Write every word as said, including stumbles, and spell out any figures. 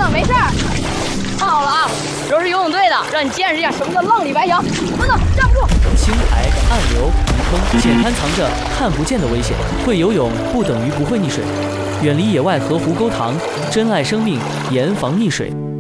了，没事儿。看好了啊，这是游泳队的，让你见识一下什么叫浪里白条。等等，站不住！ 青苔、暗流、泥坑，浅滩藏着看不见的危险。会游泳不等于不会溺水，远离野外河湖沟塘，珍爱生命，严防溺水。